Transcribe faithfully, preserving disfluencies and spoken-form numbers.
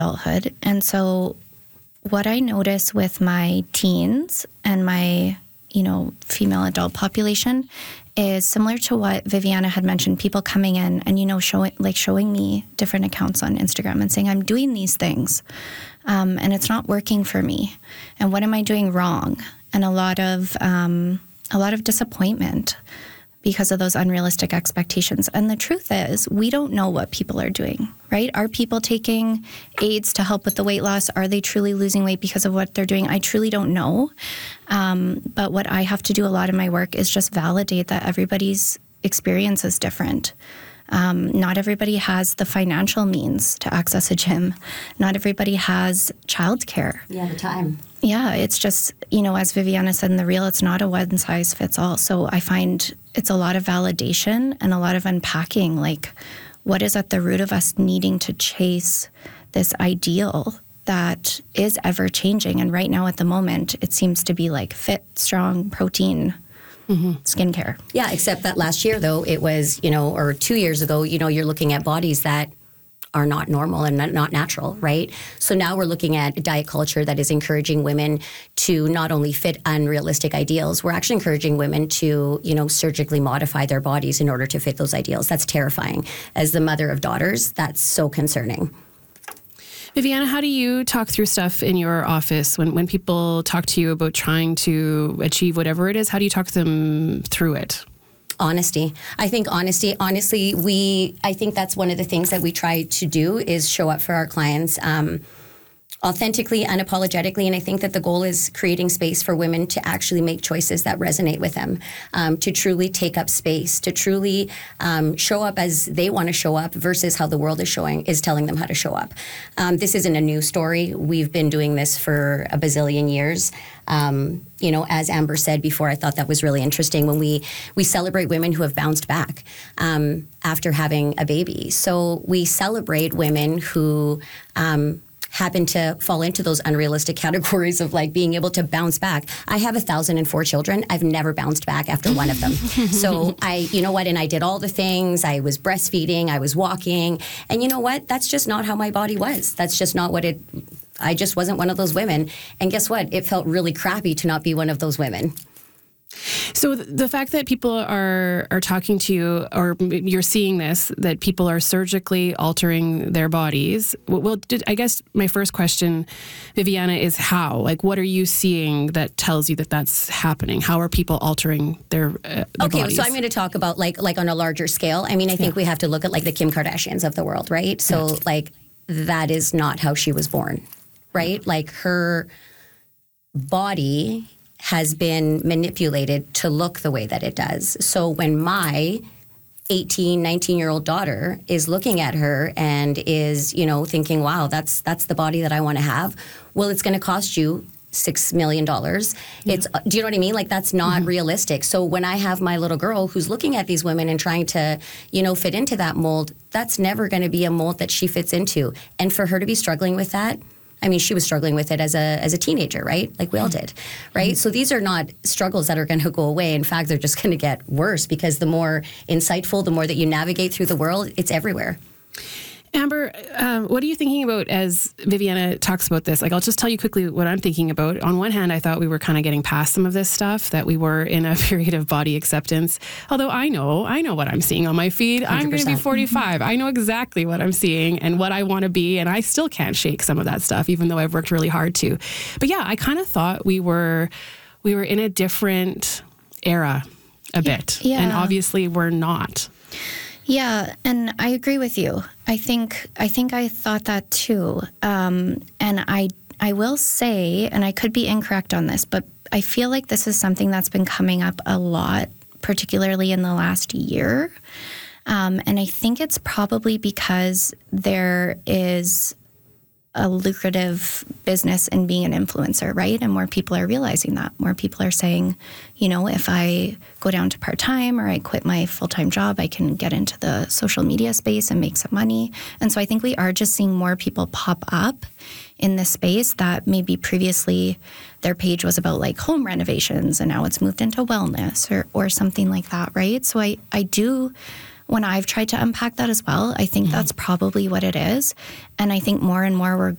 adulthood. And so what I notice with my teens and my, you know, female adult population is similar to what Viviana had mentioned, people coming in and, you know, showing like showing me different accounts on Instagram and saying, I'm doing these things um, and it's not working for me. And what am I doing wrong? And a lot of um, a lot of disappointment because of those unrealistic expectations. And the truth is, we don't know what people are doing, right? Are people taking aids to help with the weight loss? Are they truly losing weight because of what they're doing? I truly don't know. Um, but what I have to do a lot of my work is just validate that everybody's experience is different. Um, not everybody has the financial means to access a gym. Not everybody has childcare. Yeah, the time. Yeah, it's just, you know, as Viviana said in the reel, it's not a one size fits all. So I find it's a lot of validation and a lot of unpacking, like what is at the root of us needing to chase this ideal that is ever changing. And right now at the moment, it seems to be like fit, strong, protein, mm-hmm. skincare. Yeah, except that last year, though, it was, you know, or two years ago, you know, you're looking at bodies that are not normal and not natural, right? So now we're looking at a diet culture that is encouraging women to not only fit unrealistic ideals, we're actually encouraging women to, you know, surgically modify their bodies in order to fit those ideals. That's terrifying. As the mother of daughters, that's so concerning. Viviana, how do you talk through stuff in your office when, when people talk to you about trying to achieve whatever it is? How do you talk them through it? Honesty. I think honesty, honestly, we, I think that's one of the things that we try to do is show up for our clients um, authentically, unapologetically. And I think that the goal is creating space for women to actually make choices that resonate with them, um, to truly take up space, to truly um, show up as they want to show up versus how the world is showing, is telling them how to show up. Um, this isn't a new story. We've been doing this for a bazillion years. Um, you know, as Amber said before, I thought that was really interesting when we, we celebrate women who have bounced back um, after having a baby. So we celebrate women who um, happen to fall into those unrealistic categories of like being able to bounce back. I have a thousand and four children. I've never bounced back after one of them. So I, you know what, and I did all the things. I was breastfeeding, I was walking, and you know what? That's just not how my body was. That's just not what it, I just wasn't one of those women. And guess what? It felt really crappy to not be one of those women. So the fact that people are are talking to you, or you're seeing this, that people are surgically altering their bodies. Well, did, I guess my first question, Viviana, is how? Like, what are you seeing that tells you that that's happening? How are people altering their, uh, their okay, bodies? So I'm going to talk about like like on a larger scale. I mean, I think yeah. we have to look at like the Kim Kardashians of the world, right? So yeah. like that is not how she was born, right? Like her body has been manipulated to look the way that it does. So when my eighteen, nineteen-year-old daughter is looking at her and is, you know, thinking, wow, that's that's the body that I want to have, well, it's going to cost you six million dollars. Yeah. It's, do you know what I mean? Like, that's not mm-hmm. realistic. So when I have my little girl who's looking at these women and trying to, you know, fit into that mold, that's never going to be a mold that she fits into. And for her to be struggling with that, I mean, she was struggling with it as a as a teenager, right? Like we all did, right? Mm-hmm. So these are not struggles that are going to go away. In fact, they're just going to get worse because the more insightful, the more that you navigate through the world, it's everywhere. Amber, um, what are you thinking about as Viviana talks about this? Like, I'll just tell you quickly what I'm thinking about. On one hand, I thought we were kind of getting past some of this stuff, that we were in a period of body acceptance. Although I know, I know what I'm seeing on my feed. one hundred percent. I'm going to be forty-five. I know exactly what I'm seeing and what I want to be, and I still can't shake some of that stuff, even though I've worked really hard to. But yeah, I kind of thought we were, we were in a different era a bit. Yeah. And obviously we're not. Yeah, and I agree with you. I think I think I thought that too. Um, and I I will say, and I could be incorrect on this, but I feel like this is something that's been coming up a lot, particularly in the last year. Um, and I think it's probably because there is a lucrative business in being an influencer, right? And more people are realizing that. More people are saying, you know, if I go down to part-time or I quit my full-time job, I can get into the social media space and make some money. And so I think we are just seeing more people pop up in this space that maybe previously their page was about like home renovations and now it's moved into wellness or, or something like that, right? So I, I do... When I've tried to unpack that as well, I think mm-hmm. that's probably what it is. And I think more and more we're